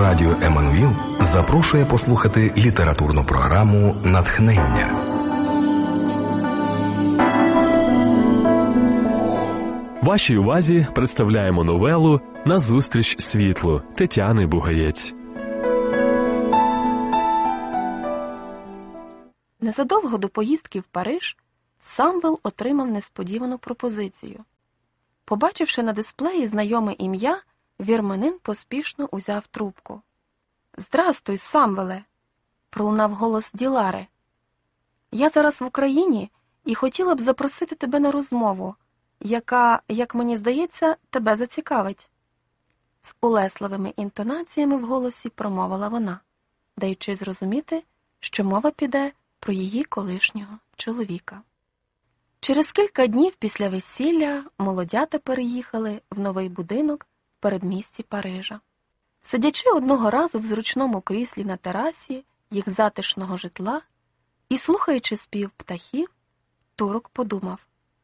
Радіо Еммануїл запрошує послухати літературну програму «Натхнення». Вашій увазі представляємо новелу «Назустріч світлу» Тетяни Бугаєць. Незадовго до поїздки в Париж Самвел отримав несподівану пропозицію. Побачивши на дисплеї знайоме ім'я, вірменин поспішно узяв трубку. «Здрастуй, Самвеле!» – пролунав голос Ділари. «Я зараз в Україні і хотіла б запросити тебе на розмову, яка, як мені здається, тебе зацікавить». З улесливими інтонаціями в голосі промовила вона, даючи зрозуміти, що мова піде про її колишнього чоловіка. Через кілька днів після весілля молодята переїхали в новий будинок в передмісті Парижа. Сидячи одного разу в зручному кріслі на терасі їх затишного житла і слухаючи спів птахів, турок подумав: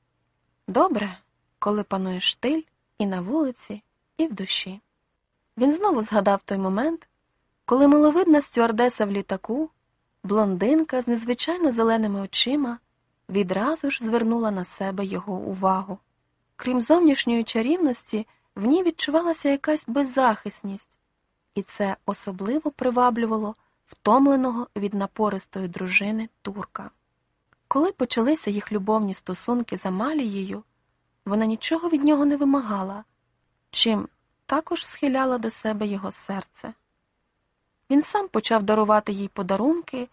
«Добре, коли панує штиль і на вулиці, і в душі». Він знову згадав той момент, коли миловидна стюардеса в літаку, блондинка з незвичайно зеленими очима, відразу ж звернула на себе його увагу. Крім зовнішньої чарівності, в ній відчувалася якась беззахисність, і це особливо приваблювало втомленого від напористої дружини турка. Коли почалися їх любовні стосунки з Амалією, вона нічого від нього не вимагала, чим також схиляла до себе його серце. Він сам почав дарувати їй подарунки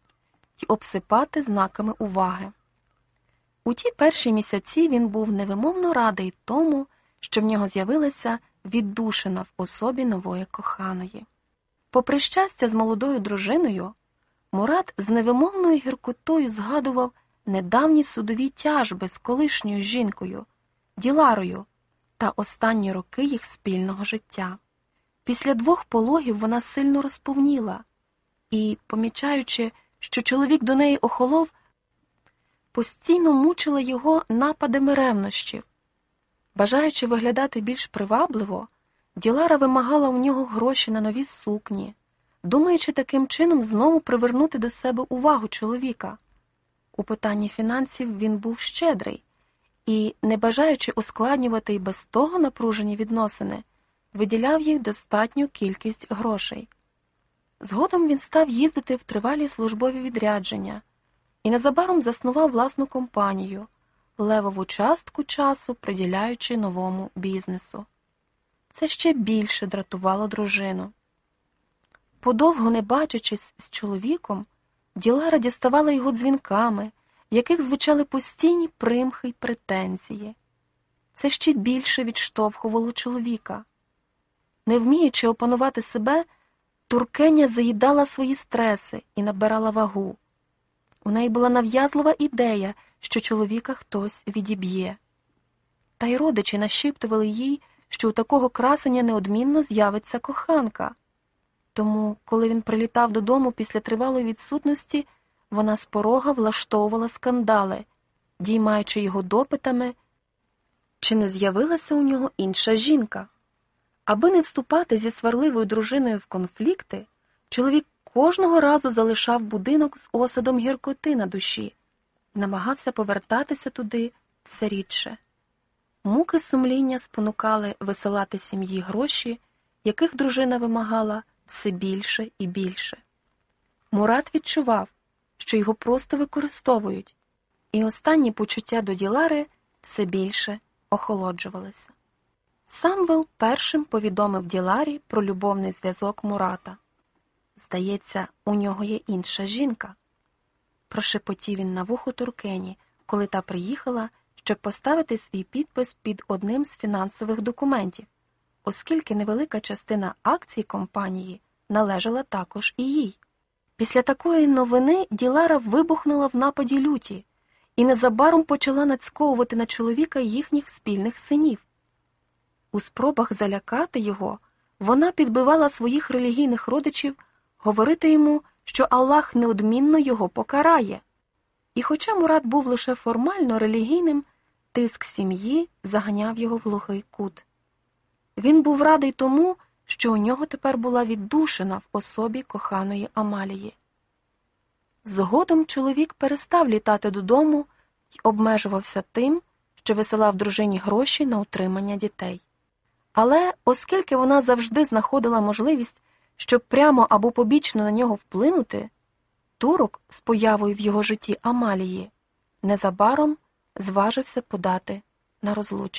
й обсипати знаками уваги. У ті перші місяці він був невимовно радий тому, що в нього з'явилася віддушина в особі нової коханої. Попри щастя з молодою дружиною, Мурат з невимовною гіркотою згадував недавні судові тяжби з колишньою жінкою, Діларою, та останні роки їх спільного життя. Після 2 пологів вона сильно розповніла і, помічаючи, що чоловік до неї охолов, постійно мучила його нападами ревнощів. Бажаючи виглядати більш привабливо, Ділара вимагала у нього гроші на нові сукні, думаючи таким чином знову привернути до себе увагу чоловіка. У питанні фінансів він був щедрий і, не бажаючи ускладнювати й без того напружені відносини, виділяв їх достатню кількість грошей. Згодом він став їздити в тривалі службові відрядження і незабаром заснував власну компанію, левову частку часу приділяючи новому бізнесу. Це ще більше дратувало дружину. Подовго не бачачись з чоловіком, Ділара діставала його дзвінками, в яких звучали постійні примхи й претензії. Це ще більше відштовхувало чоловіка. Не вміючи опанувати себе, туркеня заїдала свої стреси і набирала вагу. У неї була нав'язлива ідея, що чоловіка хтось відіб'є. Та й родичі нашіптували їй, що у такого красення неодмінно з'явиться коханка. Тому, коли він прилітав додому після тривалої відсутності, вона з порога влаштовувала скандали, діймаючи його допитами, чи не з'явилася у нього інша жінка. Аби не вступати зі сварливою дружиною в конфлікти, чоловік кожного разу залишав будинок з осадом гіркоти на душі і намагався повертатися туди все рідше. Муки сумління спонукали висилати сім'ї гроші, яких дружина вимагала все більше і більше. Мурат відчував, що його просто використовують, і останні почуття до Ділари все більше охолоджувалися. Самвел першим повідомив Діларі про любовний зв'язок Мурата. «Здається, у нього є інша жінка», – прошепотів він на вухо туркені, коли та приїхала, щоб поставити свій підпис під одним з фінансових документів, оскільки невелика частина акцій компанії належала також і їй. Після такої новини Ділара вибухнула в нападі люті і незабаром почала нацьковувати на чоловіка їхніх спільних синів. У спробах залякати його вона підбивала своїх релігійних родичів говорити йому, що Аллах неодмінно його покарає. І хоча Мурат був лише формально релігійним, тиск сім'ї заганяв його в глухий кут. Він був радий тому, що у нього тепер була віддушина в особі коханої Амалії. Згодом чоловік перестав літати додому й обмежувався тим, що висилав дружині гроші на утримання дітей. Але, оскільки вона завжди знаходила можливість, щоб прямо або побічно на нього вплинути, турок з появою в його житті Амалії незабаром зважився подати на розлучення.